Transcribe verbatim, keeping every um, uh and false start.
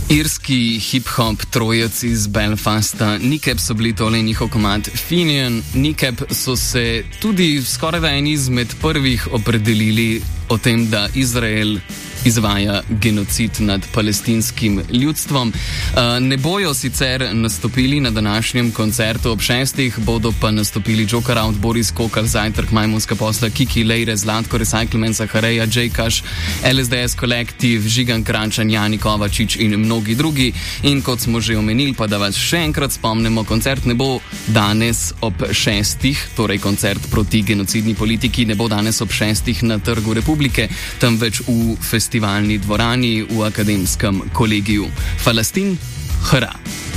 Irski hip-hop trojec iz Belfasta, Nikep so bili tole njihov komad Finian. Nikep so se tudi skoraj da eni izmed prvih opredelili o tem, da Izrael izvaja genocid nad palestinskim ljudstvom. Ne bojo sicer nastopili na današnjem koncertu ob šestih, bodo pa nastopili Joker Out, Boris Kokar, Zajtrk, Majmunska posla, Kiki Lejre, Zlatko, Recyclement, Zahareja, J-Kaš, L S D S Kolektiv, Žigan Krančan, Jani Kovačič in mnogi drugi. In kot smo že omenili, pa da vas še enkrat spomnimo, koncert ne bo danes ob šestih, torej koncert proti genocidni politiki ne bo danes ob šestih na Trgu Republike, temveč v festivalni dvorani v Akademskem kolegiju. Falastin, hra!